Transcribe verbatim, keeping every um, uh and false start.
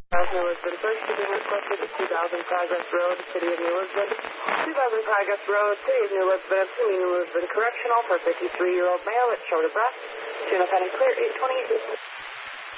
New Lisbon, first to be requested to two thousand Progress Road, City of New Lisbon. two thousand Progress Road, City of New Lisbon, City of New Lisbon Correctional for fifty-three-year-old male with short of breath. Tuna Penny Clear, eight twenty-eight.